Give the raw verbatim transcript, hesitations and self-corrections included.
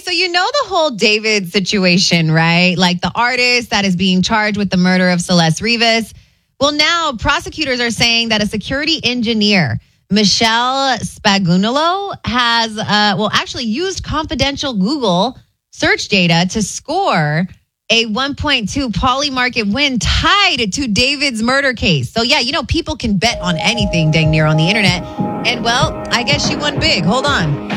so you know the whole David situation, right? Like the artist that is being charged with the murder of Celeste Rivas. Well, now prosecutors are saying that a security engineer, Michelle Spagunolo, has, uh, well, actually used confidential Google search data to score a one point two Polymarket win tied to David's murder case. So, yeah, you know, people can bet on anything dang near on the internet. And, well, I guess she won big. Hold on.